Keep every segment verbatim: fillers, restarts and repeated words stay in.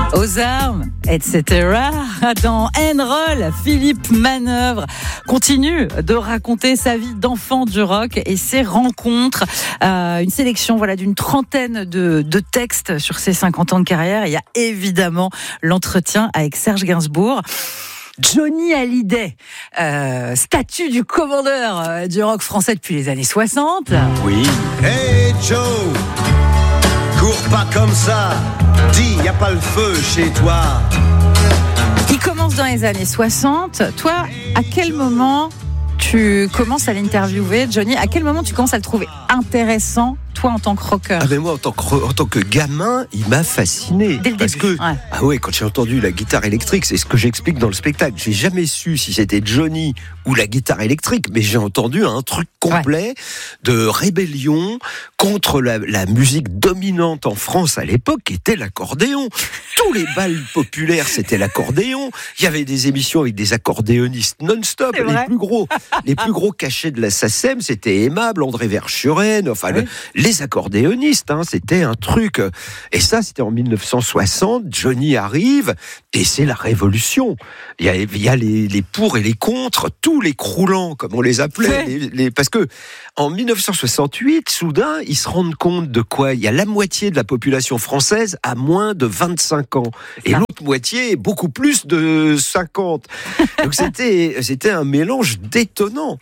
aux armes, et cetera. Dans N-Roll, Philippe Manœuvre continue de raconter sa vie d'enfant du rock et ses rencontres. Euh, une sélection voilà, d'une trentaine de, de textes sur ses cinquante ans de carrière. Il y a évidemment l'entretien avec Serge Gainsbourg. Johnny Hallyday, euh, statut du commandeur euh, du rock français depuis les années soixante. Oui. Hey Joe, cours pas comme ça, dis y a pas le feu chez toi. Il commence dans les années soixante. Toi, à quel moment tu commences à l'interviewer, Johnny? À quel moment tu commences à le trouver intéressant, toi en tant que rocker? Ah mais moi en tant que, en tant que gamin, il m'a fasciné. Dès le parce début. que Ouais. ah ouais, quand j'ai entendu la guitare électrique, c'est ce que j'explique dans le spectacle. J'ai jamais su si c'était Johnny ou la guitare électrique, mais j'ai entendu un truc complet ouais. de rébellion contre la, la musique dominante en France à l'époque, qui était l'accordéon. Tous les bals populaires, c'était l'accordéon. Il y avait des émissions avec des accordéonistes non-stop. C'est les vrai. plus gros, les plus gros cachets de la S A C E M, c'était Aimable, André Verschuren, enfin oui. le, les accordéonistes, hein, c'était un truc. Et ça, c'était en mille neuf cent soixante. Johnny arrive et c'est la révolution. Il y a, il y a les, les pour et les contre, tous les croulants, comme on les appelait. Oui. Les, les, parce que en mille neuf cent soixante-huit, soudain, ils se rendent compte de quoi? Il y a la moitié de la population française à moins de vingt-cinq ans. Et ça. l'autre moitié, beaucoup plus de cinquante. Donc c'était, c'était un mélange détonnant.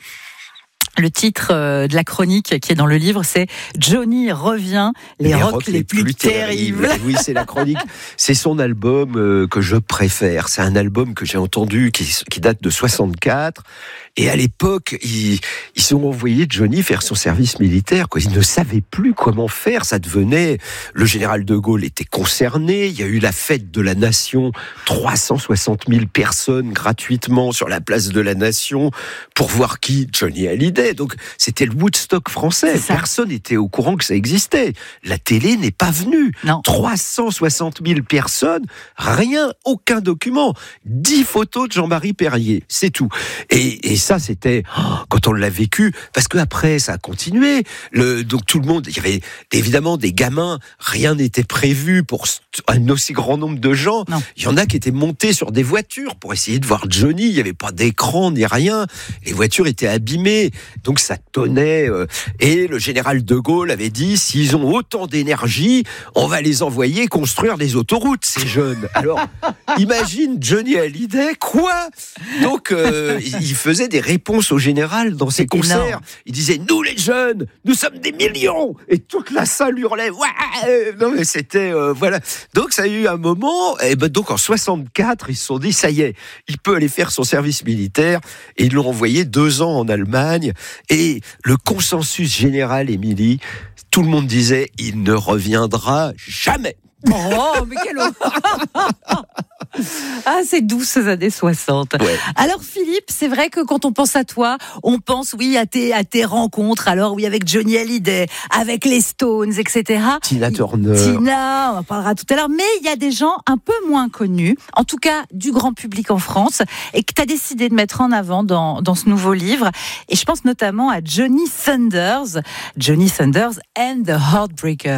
Le titre euh, de la chronique qui est dans le livre, c'est Johnny revient, les, les rocs les, les plus, plus terribles. terribles. Oui, c'est la chronique. C'est son album euh, que je préfère. C'est un album que j'ai entendu qui, qui date de soixante-quatre. Et à l'époque, ils, ils ont envoyé Johnny faire son service militaire, quoi. Ils ne savaient plus comment faire. Ça devenait, le général de Gaulle était concerné. Il y a eu la fête de la Nation, trois cent soixante mille personnes gratuitement sur la place de la Nation pour voir qui? Johnny Hallyday. Donc, c'était le Woodstock français. Personne n'était au courant que ça existait. La télé n'est pas venue. Non. trois cent soixante mille personnes, rien, aucun document. dix photos de Jean-Marie Perrier, c'est tout. Et, et ça, c'était oh, quand on l'a vécu, parce que après, ça a continué. Le, donc tout le monde, il y avait évidemment des gamins. Rien n'était prévu pour un aussi grand nombre de gens. Non. Il y en a qui étaient montés sur des voitures pour essayer de voir Johnny. Il n'y avait pas d'écran ni rien. Les voitures étaient abîmées. Donc ça tonnait. Euh, et le général de Gaulle avait dit, s'ils ont autant d'énergie, on va les envoyer construire des autoroutes, ces jeunes. Alors, imagine Johnny Hallyday, quoi? Donc, euh, il faisait des réponses au général dans ses concerts. Énorme. Il disait, nous les jeunes, nous sommes des millions. Et toute la salle hurlait, ouais. Non mais c'était, euh, voilà. Donc ça a eu un moment, et ben donc en soixante-quatre, ils se sont dit, ça y est, il peut aller faire son service militaire. Et ils l'ont envoyé deux ans en Allemagne. Et le consensus général, Émilie, tout le monde disait, il ne reviendra jamais. Oh, mais quel Ah, c'est doux ces années soixante. Ouais. Alors Philippe, c'est vrai que quand on pense à toi, on pense oui à tes, à tes rencontres, alors oui avec Johnny Hallyday, avec les Stones, et cetera. Tina Turner. Tina, on en parlera tout à l'heure, mais il y a des gens un peu moins connus, en tout cas du grand public en France, et que tu as décidé de mettre en avant dans, dans ce nouveau livre. Et je pense notamment à Johnny Thunders, Johnny Thunders and the Heartbreakers.